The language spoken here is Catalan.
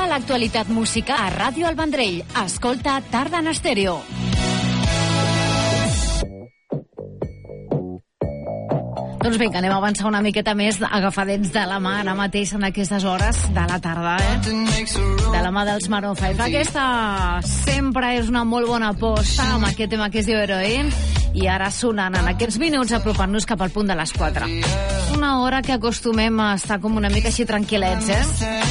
Tota l'actualitat musical a Ràdio El Vendrell. Escolta Tarda en Estèreo. Doncs vinga, anem a avançar una miqueta més agafadets de la mà ara mateix en aquestes hores de la tarda, de la mà dels Maroon 5. Aquesta sempre és una molt bona aposta amb aquest tema que es diu Heroin, i ara sonant en aquests minuts apropant-nos cap al punt de les 4. Una hora que acostumem a estar com una mica així tranquil·lets,